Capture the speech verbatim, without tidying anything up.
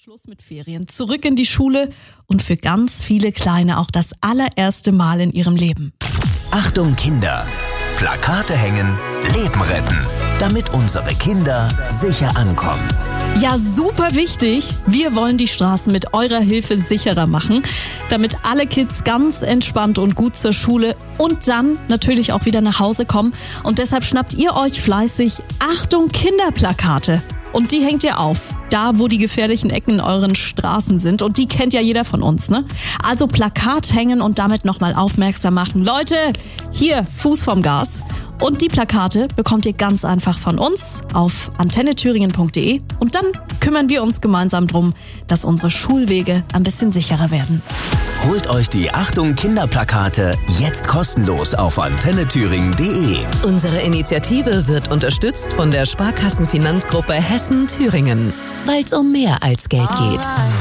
Schluss mit Ferien, zurück in die Schule und für ganz viele Kleine auch das allererste Mal in ihrem Leben. Achtung Kinder, Plakate hängen, Leben retten, damit unsere Kinder sicher ankommen. Ja, super wichtig. Wir wollen die Straßen mit eurer Hilfe sicherer machen, damit alle Kids ganz entspannt und gut zur Schule und dann natürlich auch wieder nach Hause kommen. Und deshalb schnappt ihr euch fleißig Achtung Kinderplakate. Und die hängt ihr auf, da wo die gefährlichen Ecken in euren Straßen sind. Und die kennt ja jeder von uns, ne? Also Plakat hängen und damit nochmal aufmerksam machen. Leute, hier, Fuß vom Gas. Und die Plakate bekommt ihr ganz einfach von uns auf antenne thüringen punkt de. Und dann kümmern wir uns gemeinsam drum, dass unsere Schulwege ein bisschen sicherer werden. Holt euch die Achtung Kinderplakate jetzt kostenlos auf antenne thüringen punkt de. Unsere Initiative wird unterstützt von der Sparkassenfinanzgruppe Hessen-Thüringen, weil es um mehr als Geld geht.